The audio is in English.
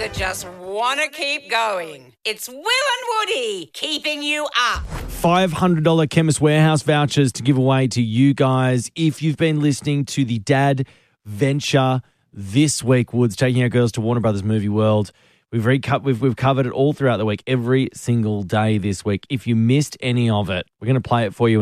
that just want to keep going. It's Will and Woody keeping you up. $500 Chemist Warehouse vouchers to give away to you guys. If you've been listening to the Dad Venture this week, Woods, taking our girls to Warner Brothers Movie World. We've covered it all throughout the week, every single day this week. If you missed any of it, we're going to play it for you